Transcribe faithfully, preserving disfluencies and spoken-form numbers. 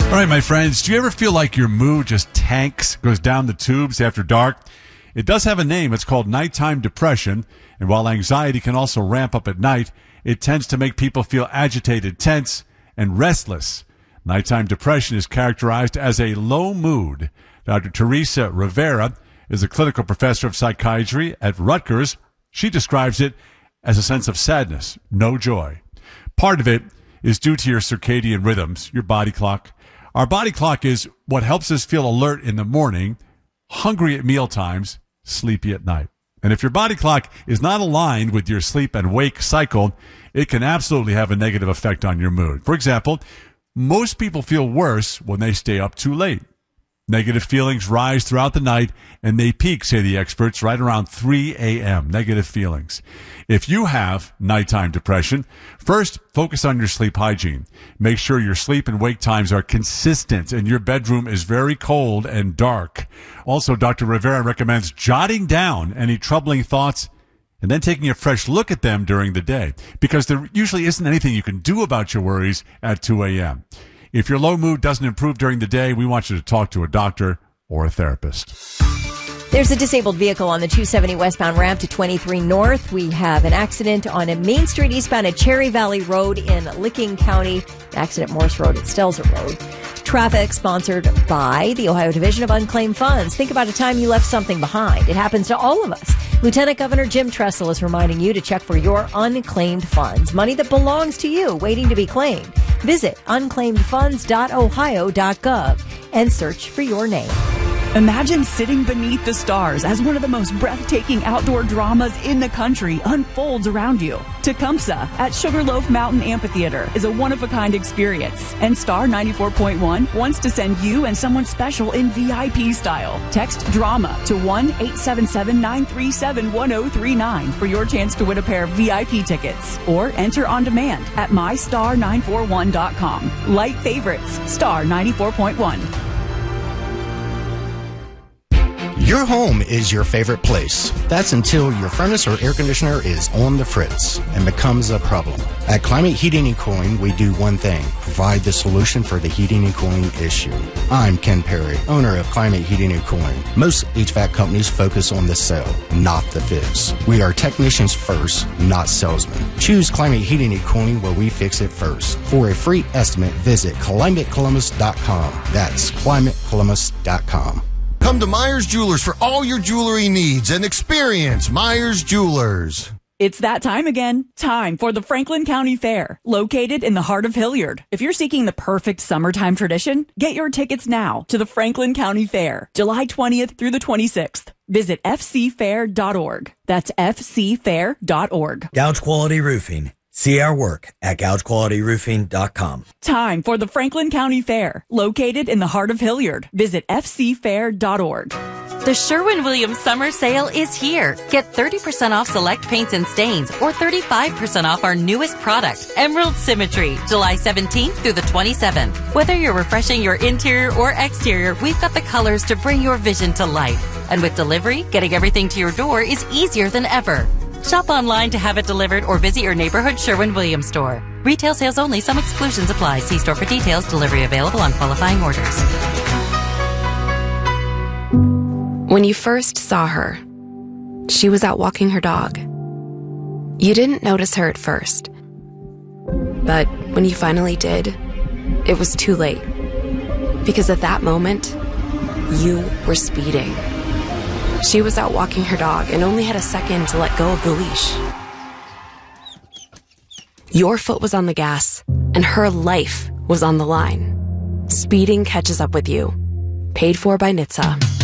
All right, my friends, do you ever feel like your mood just tanks, goes down the tubes after dark? It does have a name. It's called nighttime depression. And while anxiety can also ramp up at night, it tends to make people feel agitated, tense, and restless. Nighttime depression is characterized as a low mood. Doctor Teresa Rivera is a clinical professor of psychiatry at Rutgers. She describes it as a sense of sadness, no joy. Part of it is due to your circadian rhythms, your body clock. Our body clock is what helps us feel alert in the morning, hungry at meal times, sleepy at night. And if your body clock is not aligned with your sleep and wake cycle, it can absolutely have a negative effect on your mood. For example, most people feel worse when they stay up too late. Negative feelings rise throughout the night, and they peak, say the experts, right around three a.m. Negative feelings. If you have nighttime depression, first, focus on your sleep hygiene. Make sure your sleep and wake times are consistent and your bedroom is very cold and dark. Also, Doctor Rivera recommends jotting down any troubling thoughts and then taking a fresh look at them during the day, because there usually isn't anything you can do about your worries at two a.m. If your low mood doesn't improve during the day, we want you to talk to a doctor or a therapist. There's a disabled vehicle on the two seventy westbound ramp to twenty-three north. We have an accident on a Main Street eastbound at Cherry Valley Road in Licking County. Accident Morse Road at Stelzer Road. Traffic sponsored by the Ohio Division of Unclaimed Funds. Think about a time you left something behind. It happens to all of us. Lieutenant Governor Jim Tressel is reminding you to check for your unclaimed funds, money that belongs to you, waiting to be claimed. Visit unclaimed funds dot ohio dot gov and search for your name. Imagine sitting beneath the stars as one of the most breathtaking outdoor dramas in the country unfolds around you. Tecumseh at Sugarloaf Mountain Amphitheater is a one-of-a-kind experience, and Star ninety-four point one wants to send you and someone special in V I P style. Text DRAMA to one eight seven seven nine three seven one zero three nine for your chance to win a pair of V I P tickets, or enter on demand at my star nine four one dot com. Light favorites, Star ninety-four point one. Your home is your favorite place. That's until your furnace or air conditioner is on the fritz and becomes a problem. At Climate Heating and Cooling, we do one thing: provide the solution for the heating and cooling issue. I'm Ken Perry, owner of Climate Heating and Cooling. Most H V A C companies focus on the sell, not the fix. We are technicians first, not salesmen. Choose Climate Heating and Cooling where we fix it first. For a free estimate, visit climate columbus dot com. That's climate columbus dot com. Come to Myers Jewelers for all your jewelry needs and experience Myers Jewelers. It's that time again. Time for the Franklin County Fair, located in the heart of Hilliard. If you're seeking the perfect summertime tradition, get your tickets now to the Franklin County Fair, July twentieth through the twenty-sixth. Visit f c fair dot org. That's f c fair dot org. Gouge Quality Roofing. See our work at gouge quality roofing dot com. Time for the Franklin County Fair, located in the heart of Hilliard. Visit f c fair dot org. The Sherwin-Williams Summer Sale is here. Get thirty percent off select paints and stains, or thirty-five percent off our newest product, Emerald Symmetry, July seventeenth through the twenty-seventh. Whether you're refreshing your interior or exterior, we've got the colors to bring your vision to life. And with delivery, getting everything to your door is easier than ever. Shop online to have it delivered or visit your neighborhood Sherwin-Williams store. Retail sales only. Some exclusions apply. See store for details. Delivery available on qualifying orders. When you first saw her, she was out walking her dog. You didn't notice her at first. But when you finally did, it was too late. Because at that moment, you were speeding. She was out walking her dog and only had a second to let go of the leash. Your foot was on the gas, and her life was on the line. Speeding catches up with you. Paid for by N H T S A.